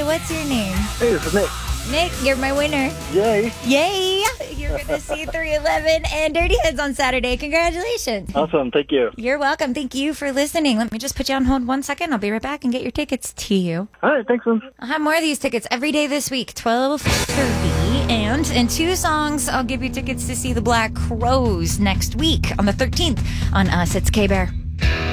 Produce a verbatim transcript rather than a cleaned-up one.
What's your name? Hey, this is Nick. Nick, you're my winner. Yay. Yay! You're going to see three eleven and Dirty Heads on Saturday. Congratulations. Awesome. Thank you. You're welcome. Thank you for listening. Let me just put you on hold one second. I'll be right back and get your tickets to you. All right. Thanks, man. I'll have more of these tickets every day this week, twelve thirty. And in two songs, I'll give you tickets to see the Black Crowes next week on the thirteenth on Us. It's K-Bear.